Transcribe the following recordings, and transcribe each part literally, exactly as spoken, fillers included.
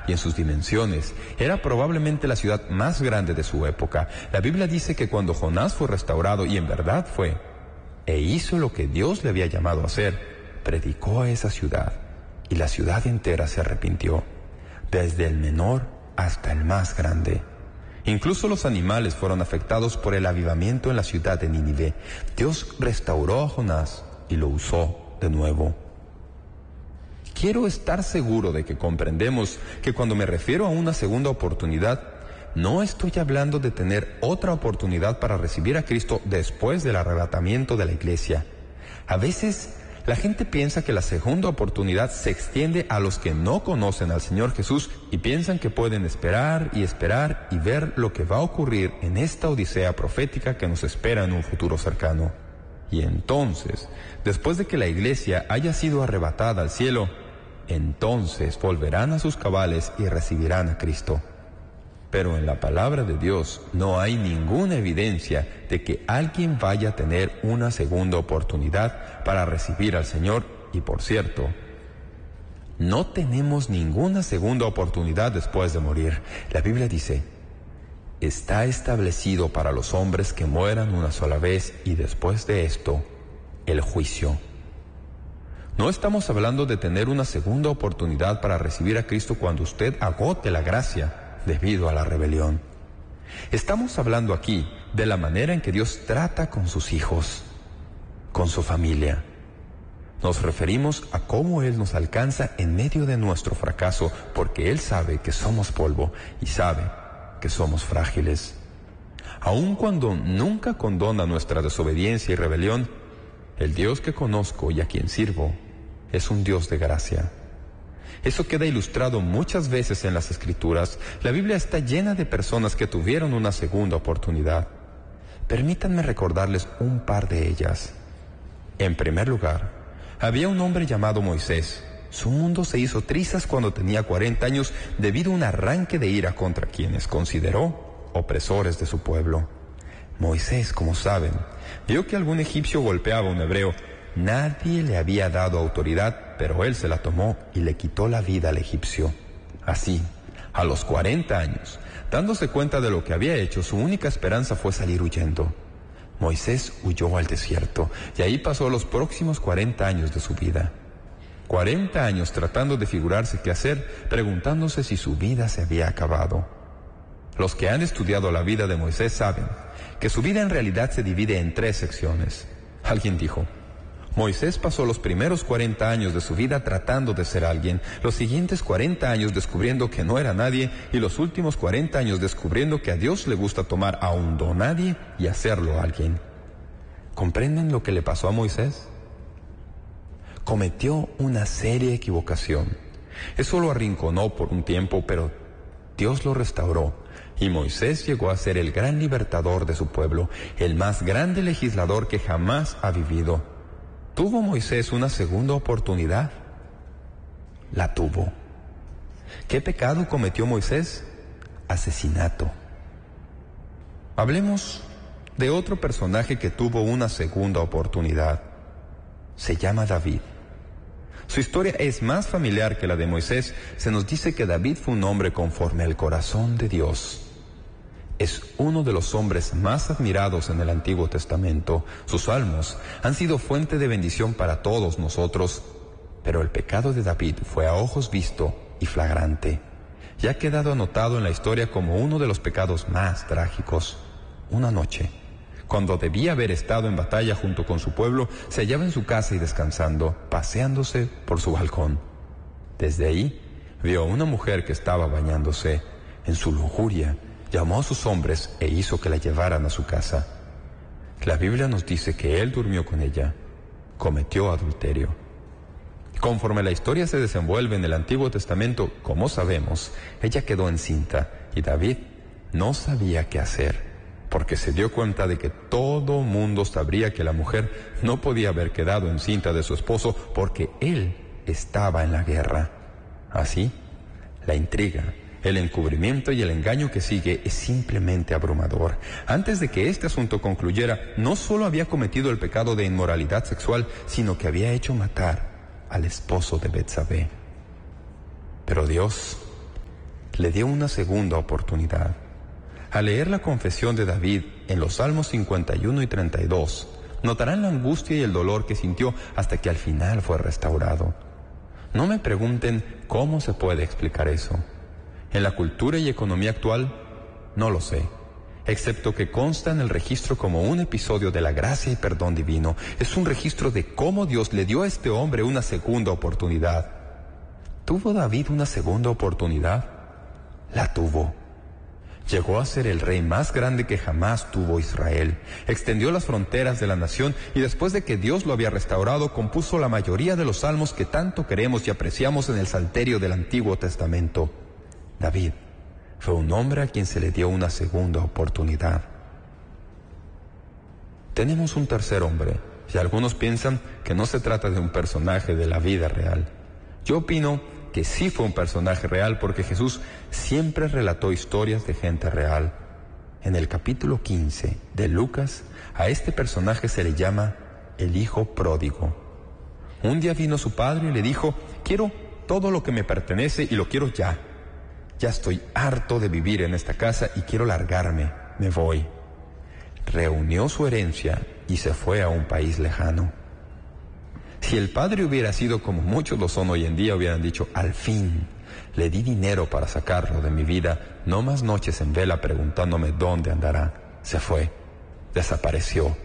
y en sus dimensiones. Era probablemente la ciudad más grande de su época. La Biblia dice que cuando Jonás fue restaurado, y en verdad fue, e hizo lo que Dios le había llamado a hacer, predicó a esa ciudad, y la ciudad entera se arrepintió, desde el menor hasta el más grande. Incluso los animales fueron afectados por el avivamiento en la ciudad de Nínive. Dios restauró a Jonás y lo usó de nuevo. Quiero estar seguro de que comprendemos que cuando me refiero a una segunda oportunidad, no estoy hablando de tener otra oportunidad para recibir a Cristo después del arrebatamiento de la iglesia. A veces, la gente piensa que la segunda oportunidad se extiende a los que no conocen al Señor Jesús y piensan que pueden esperar y esperar y ver lo que va a ocurrir en esta odisea profética que nos espera en un futuro cercano. Y entonces, después de que la iglesia haya sido arrebatada al cielo, entonces volverán a sus cabales y recibirán a Cristo. Pero en la palabra de Dios no hay ninguna evidencia de que alguien vaya a tener una segunda oportunidad para recibir al Señor. Y por cierto, no tenemos ninguna segunda oportunidad después de morir. La Biblia dice, está establecido para los hombres que mueran una sola vez y después de esto, el juicio. No estamos hablando de tener una segunda oportunidad para recibir a Cristo cuando usted agote la gracia debido a la rebelión. Estamos hablando aquí de la manera en que Dios trata con sus hijos, con su familia. Nos referimos a cómo Él nos alcanza en medio de nuestro fracaso, porque Él sabe que somos polvo y sabe que somos frágiles. Aun cuando nunca condona nuestra desobediencia y rebelión, el Dios que conozco y a quien sirvo es un Dios de gracia. Eso queda ilustrado muchas veces en las Escrituras. La Biblia está llena de personas que tuvieron una segunda oportunidad. Permítanme recordarles un par de ellas. En primer lugar, había un hombre llamado Moisés. Su mundo se hizo trizas cuando tenía cuarenta años debido a un arranque de ira contra quienes consideró opresores de su pueblo. Moisés, como saben, vio que algún egipcio golpeaba a un hebreo. Nadie le había dado autoridad, pero él se la tomó y le quitó la vida al egipcio. Así, a los cuarenta años, dándose cuenta de lo que había hecho, su única esperanza fue salir huyendo. Moisés huyó al desierto y ahí pasó los próximos cuarenta años de su vida. Cuarenta años tratando de figurarse qué hacer, preguntándose si su vida se había acabado. Los que han estudiado la vida de Moisés saben que su vida en realidad se divide en tres secciones. Alguien dijo, Moisés pasó los primeros cuarenta años de su vida tratando de ser alguien, los siguientes cuarenta años descubriendo que no era nadie y los últimos cuarenta años descubriendo que a Dios le gusta tomar a un don nadie y hacerlo alguien. ¿Comprenden lo que le pasó a Moisés? Cometió una seria equivocación. Eso lo arrinconó por un tiempo, pero Dios lo restauró y Moisés llegó a ser el gran libertador de su pueblo, el más grande legislador que jamás ha vivido. ¿Tuvo Moisés una segunda oportunidad? La tuvo. ¿Qué pecado cometió Moisés? Asesinato. Hablemos de otro personaje que tuvo una segunda oportunidad. Se llama David. Su historia es más familiar que la de Moisés. Se nos dice que David fue un hombre conforme al corazón de Dios. Es uno de los hombres más admirados en el Antiguo Testamento. Sus salmos han sido fuente de bendición para todos nosotros, pero el pecado de David fue a ojos visto y flagrante. Y ha quedado anotado en la historia como uno de los pecados más trágicos. Una noche, cuando debía haber estado en batalla junto con su pueblo, se hallaba en su casa y descansando, paseándose por su balcón. Desde ahí, vio a una mujer que estaba bañándose. En su lujuria, llamó a sus hombres e hizo que la llevaran a su casa. La Biblia nos dice que él durmió con ella, cometió adulterio. Conforme la historia se desenvuelve en el Antiguo Testamento, como sabemos, ella quedó encinta y David no sabía qué hacer, porque se dio cuenta de que todo mundo sabría que la mujer no podía haber quedado encinta de su esposo porque él estaba en la guerra. Así, la intriga, el encubrimiento y el engaño que sigue es simplemente abrumador. Antes de que este asunto concluyera, no solo había cometido el pecado de inmoralidad sexual, sino que había hecho matar al esposo de Betsabé. Pero Dios, le dio una segunda oportunidad. Al leer la confesión de David en los Salmos cincuenta y uno y treinta y dos, notarán la angustia y el dolor que sintió hasta que al final fue restaurado. No me pregunten cómo se puede explicar eso. En la cultura y economía actual, no lo sé, excepto que consta en el registro como un episodio de la gracia y perdón divino. Es un registro de cómo Dios le dio a este hombre una segunda oportunidad. ¿Tuvo David una segunda oportunidad? La tuvo. Llegó a ser el rey más grande que jamás tuvo Israel. Extendió las fronteras de la nación y después de que Dios lo había restaurado, compuso la mayoría de los salmos que tanto queremos y apreciamos en el Salterio del Antiguo Testamento. David fue un hombre a quien se le dio una segunda oportunidad. Tenemos un tercer hombre, y algunos piensan que no se trata de un personaje de la vida real. Yo opino que sí fue un personaje real porque Jesús siempre relató historias de gente real. En el capítulo quince de Lucas, a este personaje se le llama el hijo pródigo. Un día vino su padre y le dijo: quiero todo lo que me pertenece y lo quiero ya. Ya estoy harto de vivir en esta casa y quiero largarme, me voy. Reunió su herencia y se fue a un país lejano. Si el padre hubiera sido como muchos lo son hoy en día, hubieran dicho: al fin, le di dinero para sacarlo de mi vida, no más noches en vela preguntándome dónde andará. Se fue, desapareció.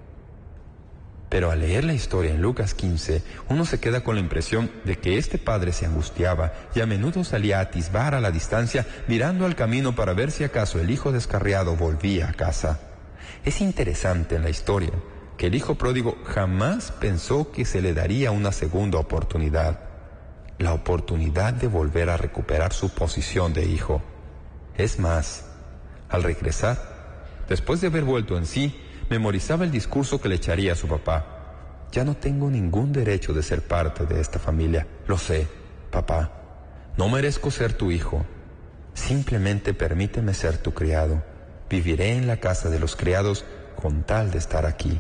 Pero al leer la historia en Lucas quince, uno se queda con la impresión de que este padre se angustiaba y a menudo salía a atisbar a la distancia, mirando al camino para ver si acaso el hijo descarriado volvía a casa. Es interesante en la historia que el hijo pródigo jamás pensó que se le daría una segunda oportunidad, la oportunidad de volver a recuperar su posición de hijo. Es más, al regresar, después de haber vuelto en sí, memorizaba el discurso que le echaría a su papá. Ya no tengo ningún derecho de ser parte de esta familia. Lo sé, papá. No merezco ser tu hijo. Simplemente permíteme ser tu criado. Viviré en la casa de los criados con tal de estar aquí.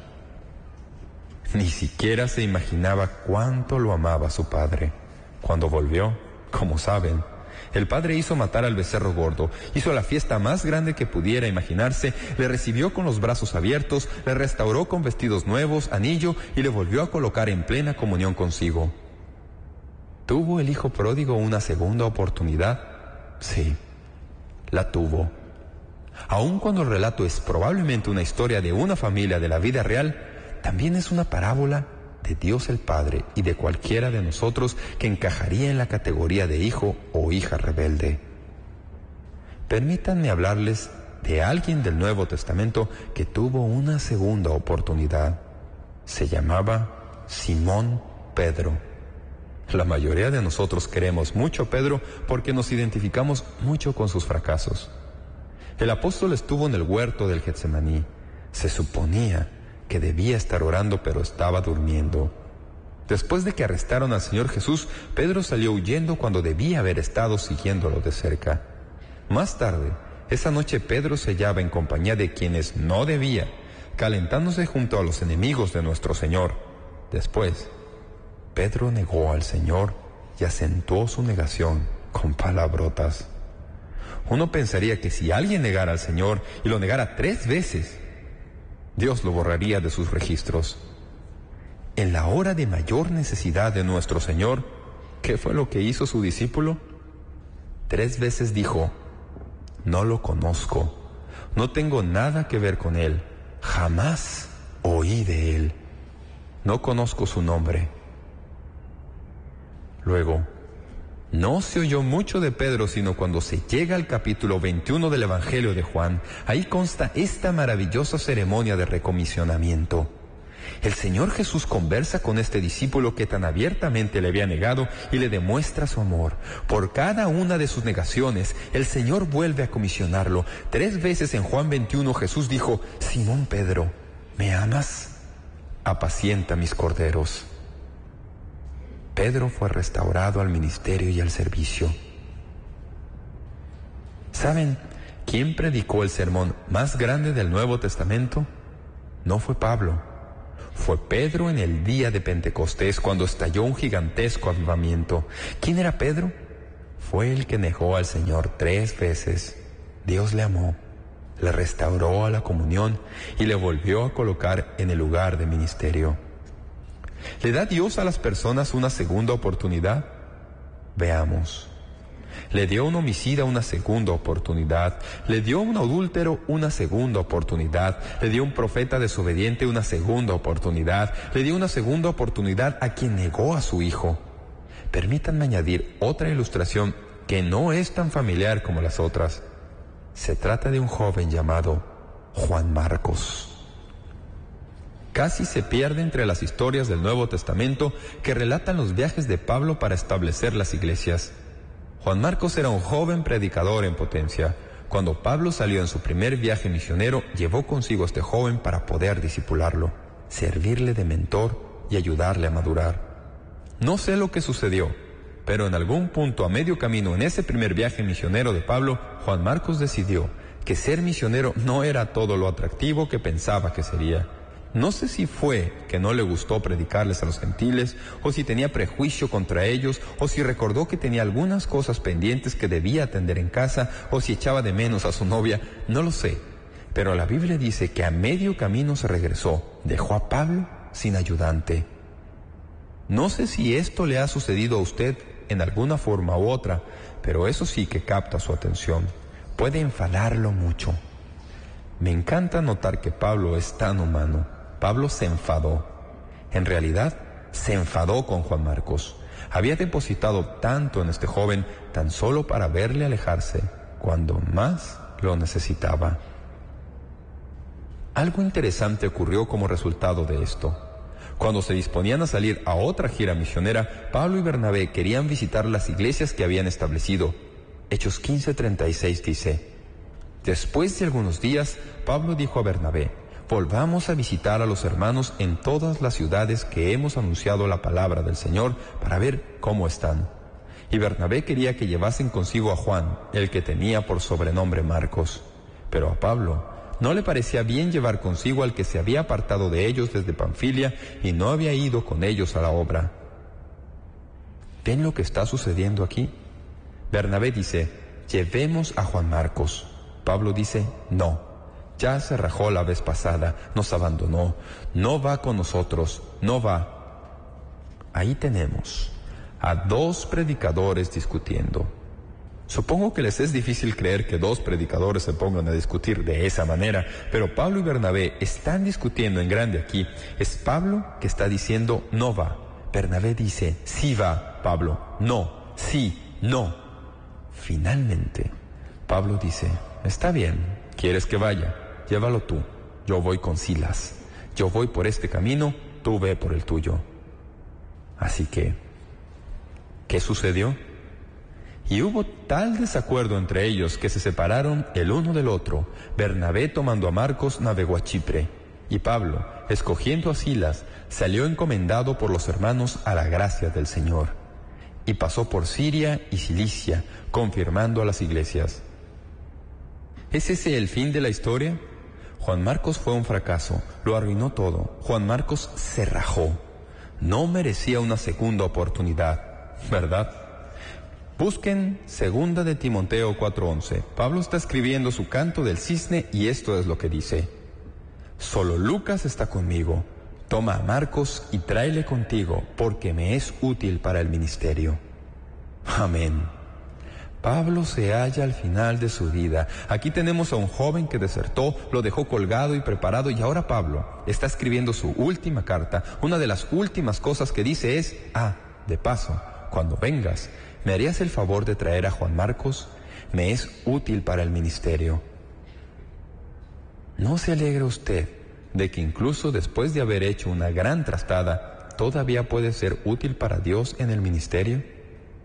Ni siquiera se imaginaba cuánto lo amaba su padre. Cuando volvió, como saben, el padre hizo matar al becerro gordo, hizo la fiesta más grande que pudiera imaginarse, le recibió con los brazos abiertos, le restauró con vestidos nuevos, anillo, y le volvió a colocar en plena comunión consigo. ¿Tuvo el hijo pródigo una segunda oportunidad? Sí, la tuvo. Aun cuando el relato es probablemente una historia de una familia de la vida real, también es una parábola de Dios el Padre y de cualquiera de nosotros que encajaría en la categoría de hijo o hija rebelde. Permítanme hablarles de alguien del Nuevo Testamento que tuvo una segunda oportunidad. Se llamaba Simón Pedro. La mayoría de nosotros queremos mucho a Pedro porque nos identificamos mucho con sus fracasos. El apóstol estuvo en el huerto del Getsemaní. Se suponía que debía estar orando, pero estaba durmiendo. Después de que arrestaron al Señor Jesús, Pedro salió huyendo cuando debía haber estado siguiéndolo de cerca. Más tarde, esa noche Pedro se hallaba en compañía de quienes no debía, calentándose junto a los enemigos de nuestro Señor. Después, Pedro negó al Señor y acentuó su negación con palabrotas. Uno pensaría que si alguien negara al Señor y lo negara tres veces, Dios lo borraría de sus registros. En la hora de mayor necesidad de nuestro Señor, ¿qué fue lo que hizo su discípulo? Tres veces dijo: no lo conozco, no tengo nada que ver con él, jamás oí de él, no conozco su nombre. Luego, no se oyó mucho de Pedro, sino cuando se llega al capítulo veintiuno del Evangelio de Juan. Ahí consta esta maravillosa ceremonia de recomisionamiento. El Señor Jesús conversa con este discípulo que tan abiertamente le había negado y le demuestra su amor. Por cada una de sus negaciones, el Señor vuelve a comisionarlo. Tres veces en Juan veintiuno Jesús dijo: Simón Pedro, ¿me amas? Apacienta mis corderos. Pedro fue restaurado al ministerio y al servicio. ¿Saben quién predicó el sermón más grande del Nuevo Testamento? No fue Pablo. Fue Pedro en el día de Pentecostés, cuando estalló un gigantesco avivamiento. ¿Quién era Pedro? fue el que negó al Señor tres veces. Dios le amó, le restauró a la comunión y le volvió a colocar en el lugar de ministerio. ¿Le da Dios a las personas una segunda oportunidad? Veamos. Le dio a un homicida una segunda oportunidad, le dio a un adúltero una segunda oportunidad, le dio a un profeta desobediente una segunda oportunidad, le dio una segunda oportunidad a quien negó a su hijo. Permítanme añadir otra ilustración que no es tan familiar como las otras. Se trata de un joven llamado Juan Marcos. Casi se pierde entre las historias del Nuevo Testamento que relatan los viajes de Pablo para establecer las iglesias. Juan Marcos era un joven predicador en potencia. Cuando Pablo salió en su primer viaje misionero, llevó consigo a este joven para poder discipularlo, servirle de mentor y ayudarle a madurar. No sé lo que sucedió, pero en algún punto a medio camino en ese primer viaje misionero de Pablo, Juan Marcos decidió que ser misionero no era todo lo atractivo que pensaba que sería. No sé si fue que no le gustó predicarles a los gentiles, o si tenía prejuicio contra ellos, o si recordó que tenía algunas cosas pendientes que debía atender en casa, o si echaba de menos a su novia, no lo sé. Pero la Biblia dice que a medio camino se regresó, dejó a Pablo sin ayudante. No sé si esto le ha sucedido a usted en alguna forma u otra, pero eso sí que capta su atención. Puede enfadarlo mucho. Me encanta notar que Pablo es tan humano. Pablo se enfadó. En realidad, se enfadó con Juan Marcos. Había depositado tanto en este joven tan solo para verle alejarse cuando más lo necesitaba. Algo interesante ocurrió como resultado de esto. Cuando se disponían a salir a otra gira misionera, Pablo y Bernabé querían visitar las iglesias que habían establecido. Hechos quince treinta y seis dice: Después de algunos días, Pablo dijo a Bernabé: volvamos a visitar a los hermanos en todas las ciudades que hemos anunciado la palabra del Señor para ver cómo están. Y Bernabé quería que llevasen consigo a Juan, el que tenía por sobrenombre Marcos. Pero a Pablo no le parecía bien llevar consigo al que se había apartado de ellos desde Panfilia y no había ido con ellos a la obra. ¿Ven lo que está sucediendo aquí? Bernabé dice: llevemos a Juan Marcos. Pablo dice: no. Ya se rajó la vez pasada, nos abandonó, no va con nosotros, no va. Ahí tenemos a dos predicadores discutiendo. Supongo que les es difícil creer que dos predicadores se pongan a discutir de esa manera, pero Pablo y Bernabé están discutiendo en grande aquí. Es Pablo que está diciendo no va. Bernabé dice sí va. Pablo, no, sí, no. Finalmente, Pablo dice: está bien, ¿quieres que vaya? Llévalo tú, yo voy con Silas. Yo voy por este camino, tú ve por el tuyo. Así que, ¿qué sucedió? Y hubo tal desacuerdo entre ellos que se separaron el uno del otro. Bernabé, tomando a Marcos, navegó a Chipre, y Pablo, escogiendo a Silas, salió encomendado por los hermanos a la gracia del Señor, y pasó por Siria y Cilicia, confirmando a las iglesias. ¿Es ese el fin de la historia? Juan Marcos fue un fracaso, lo arruinó todo. Juan Marcos se rajó. No merecía una segunda oportunidad, ¿verdad? Busquen Segunda de Timoteo cuatro once. Pablo está escribiendo su canto del cisne y esto es lo que dice: solo Lucas está conmigo. Toma a Marcos y tráele contigo, porque me es útil para el ministerio. Amén. Pablo se halla al final de su vida. Aquí tenemos a un joven que desertó, lo dejó colgado y preparado, y ahora Pablo está escribiendo su última carta. Una de las últimas cosas que dice es: ah, de paso, cuando vengas, ¿me harías el favor de traer a Juan Marcos? Me es útil para el ministerio. ¿No se alegra usted de que incluso después de haber hecho una gran trastada, todavía puede ser útil para Dios en el ministerio?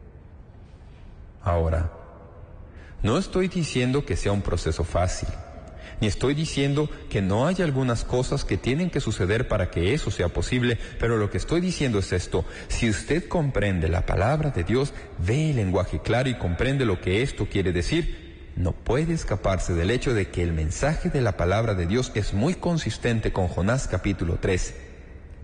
Ahora, no estoy diciendo que sea un proceso fácil, ni estoy diciendo que no haya algunas cosas que tienen que suceder para que eso sea posible, pero lo que estoy diciendo es esto: si usted comprende la palabra de Dios, ve el lenguaje claro y comprende lo que esto quiere decir, no puede escaparse del hecho de que el mensaje de la palabra de Dios es muy consistente con Jonás capítulo tres.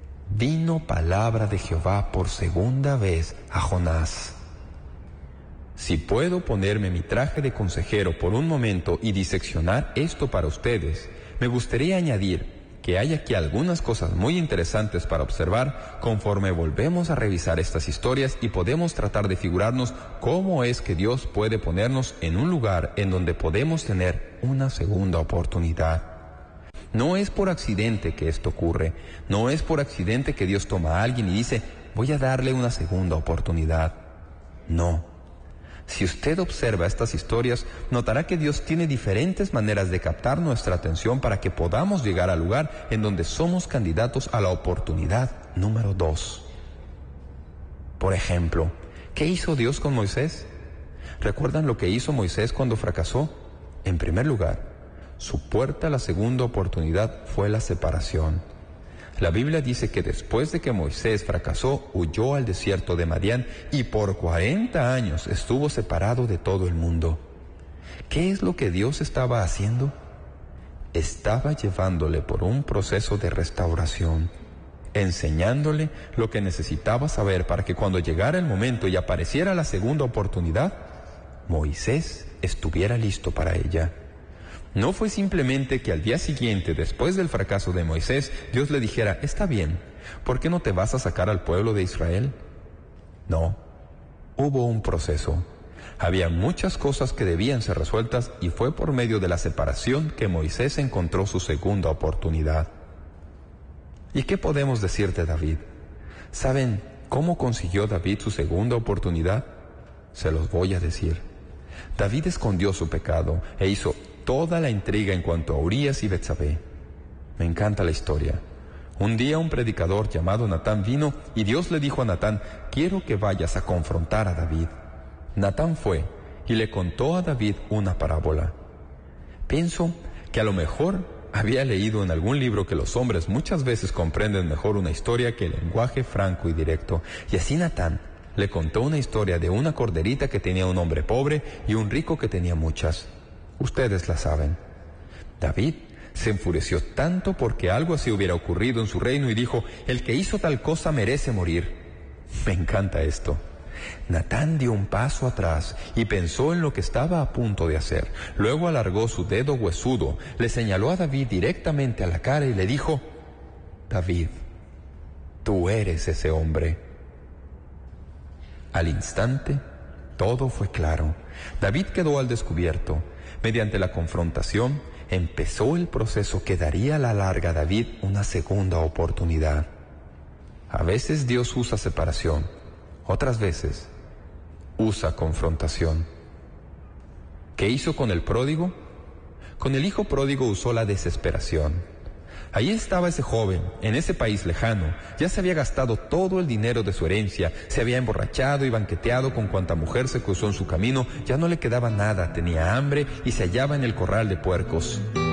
Vino palabra de Jehová por segunda vez a Jonás. Si puedo ponerme mi traje de consejero por un momento y diseccionar esto para ustedes, me gustaría añadir que hay aquí algunas cosas muy interesantes para observar conforme volvemos a revisar estas historias y podemos tratar de figurarnos cómo es que Dios puede ponernos en un lugar en donde podemos tener una segunda oportunidad. No es por accidente que esto ocurre, no es por accidente que Dios toma a alguien y dice, voy a darle una segunda oportunidad. No. Si usted observa estas historias, notará que Dios tiene diferentes maneras de captar nuestra atención para que podamos llegar al lugar en donde somos candidatos a la oportunidad número dos. Por ejemplo, ¿qué hizo Dios con Moisés? ¿Recuerdan lo que hizo Moisés cuando fracasó? En primer lugar, su puerta a la segunda oportunidad fue la separación. La Biblia dice que después de que Moisés fracasó, huyó al desierto de Madián y por cuarenta años estuvo separado de todo el mundo. ¿Qué es lo que Dios estaba haciendo? Estaba llevándole por un proceso de restauración, enseñándole lo que necesitaba saber para que cuando llegara el momento y apareciera la segunda oportunidad, Moisés estuviera listo para ella. No fue simplemente que al día siguiente, después del fracaso de Moisés, Dios le dijera, está bien, ¿por qué no te vas a sacar al pueblo de Israel? No, hubo un proceso. Había muchas cosas que debían ser resueltas y fue por medio de la separación que Moisés encontró su segunda oportunidad. ¿Y qué podemos decir de David? ¿Saben cómo consiguió David su segunda oportunidad? Se los voy a decir. David escondió su pecado e hizo toda la intriga en cuanto a Urías y Betsabé. Me encanta la historia. Un día un predicador llamado Natán vino y Dios le dijo a Natán, quiero que vayas a confrontar a David. Natán fue y le contó a David una parábola. Pienso que a lo mejor había leído en algún libro que los hombres muchas veces comprenden mejor una historia que el lenguaje franco y directo. Y así Natán le contó una historia de una corderita que tenía un hombre pobre y un rico que tenía muchas. Ustedes la saben. David se enfureció tanto porque algo así hubiera ocurrido en su reino y dijo, el que hizo tal cosa merece morir. Me encanta esto. Natán dio un paso atrás y pensó en lo que estaba a punto de hacer. Luego alargó su dedo huesudo, le señaló a David directamente a la cara y le dijo, David, tú eres ese hombre. Al instante, todo fue claro. David quedó al descubierto. Mediante la confrontación, empezó el proceso que daría a la larga a David una segunda oportunidad. A veces Dios usa separación, otras veces usa confrontación. ¿Qué hizo con el pródigo? Con el hijo pródigo usó la desesperación. Ahí estaba ese joven, en ese país lejano, ya se había gastado todo el dinero de su herencia, se había emborrachado y banqueteado con cuanta mujer se cruzó en su camino, ya no le quedaba nada, tenía hambre y se hallaba en el corral de puercos.